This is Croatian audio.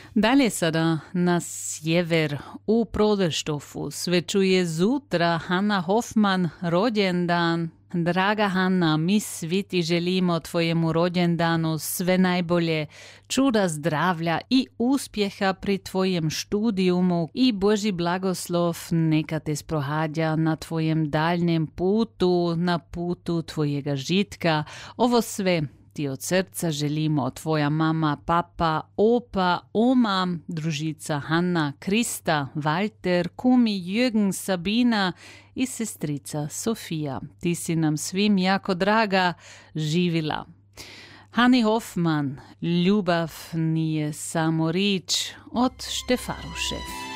Dalje sada na sjever u Prodeštoffu svečuje zutra Hanna Hoffman rođendan. Draga Hanna, mi svi ti želimo tvojemu rođendanu sve najbolje, čuda zdravlja i uspjeha pri tvojem študijumu i Božji blagoslov neka te sprohađa na tvojem daljnjem putu, na putu tvojega žitka. Ovo sve ti od srca želimo, tvoja mama, papa, opa, oma, družica Hanna, Krista, Walter, kumi Jürgen, Sabina i sestrica Sofija. Ti si nam svim jako draga, živila. Hanni Hoffman, ljubav nije samo rič, od Štefarušev.